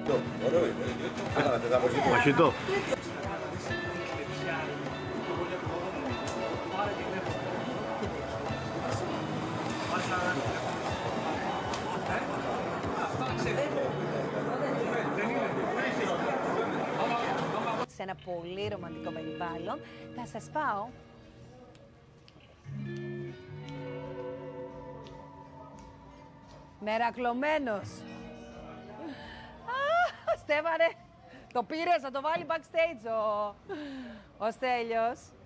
Ωραίο είναι. Μαχητό. Σε ένα πολύ ρομαντικό περιβάλλον. Θα σας πάω. Μερακλωμένος. Στέφανε, το πήρες, θα το βάλει backstage ο Στέλιος.